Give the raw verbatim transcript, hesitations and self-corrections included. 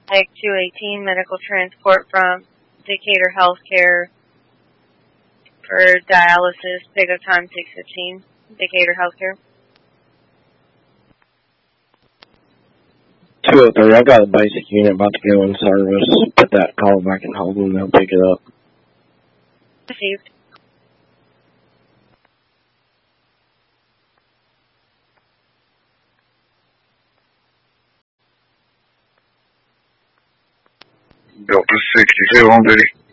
Egg two eighteen, medical transport from Decatur Healthcare for dialysis. Pickup time six fifteen. Decatur Healthcare. two oh three, I got a basic unit about to go in service. Put that call back and hold and they'll pick it up. Received. Delta sixty-two on duty.